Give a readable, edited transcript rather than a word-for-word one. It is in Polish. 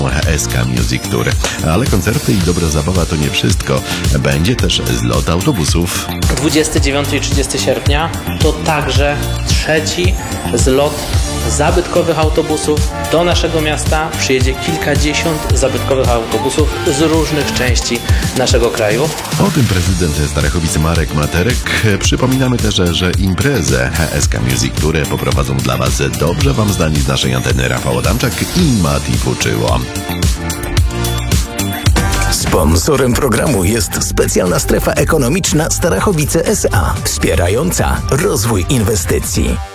SK Music Tour. Ale koncerty i dobra zabawa to nie wszystko. Będzie też zlot autobusów. 29 i 30 sierpnia to także trzeci zlot zabytkowych autobusów. Do naszego miasta przyjedzie kilkadziesiąt zabytkowych autobusów z różnych części naszego kraju. O tym prezydent Starachowic Marek Materek. Przypominamy też, że imprezę SK Music Tour poprowadzą dla Was dobrze Wam znani z naszej anteny Rafał Adamczak i Mati Puczyło. Sponsorem programu jest specjalna strefa ekonomiczna Starachowice S.A., wspierająca rozwój inwestycji.